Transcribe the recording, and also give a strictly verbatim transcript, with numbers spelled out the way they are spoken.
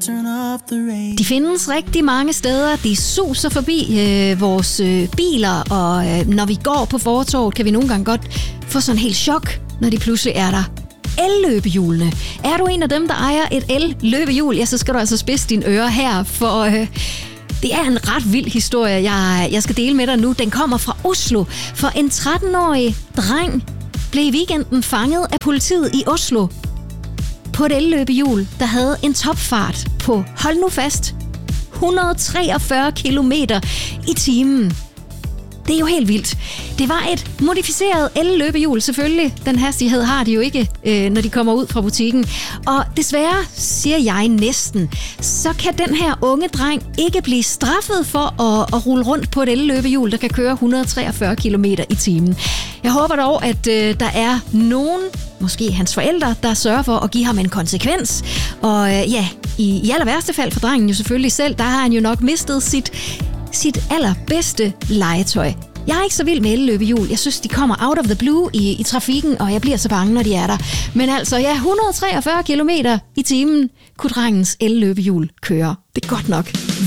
De findes rigtig mange steder. De suser forbi øh, vores øh, biler, og øh, når vi går på fortovet, kan vi nogle gange godt få sådan en helt chok, når de pludselig er der. El-løbehjulene. Er du en af dem, der ejer et el-løbehjul, ja, så skal du altså spidse dine ører her, for øh, det er en ret vild historie, jeg, jeg skal dele med dig nu. Den kommer fra Oslo, for en tretten-årig dreng blev i weekenden fanget af politiet i Oslo på et el-løbehjul, der havde en topfart på, hold nu fast, et hundrede og treogfyrre kilometer i timen. Det er jo helt vildt. Det var et modificeret el-løbehjul, selvfølgelig. Den hastighed har de jo ikke, øh, når de kommer ud fra butikken. Og desværre, siger jeg næsten, så kan den her unge dreng ikke blive straffet for at, at rulle rundt på et el-løbehjul, der kan køre et hundrede og treogfyrre kilometer i timen. Jeg håber dog, at øh, der er nogen, måske hans forældre, der sørger for at give ham en konsekvens. Og øh, ja, i, i aller værste fald for drengen jo selvfølgelig selv, der har han jo nok mistet sit... sit allerbedste legetøj. Jeg er ikke så vild med el-løbehjul. Jeg synes, de kommer out of the blue i, i trafikken, og jeg bliver så bange, når de er der. Men altså, ja, et hundrede og treogfyrre kilometer i timen kunne drengens el-løbehjul køre. Det er godt nok.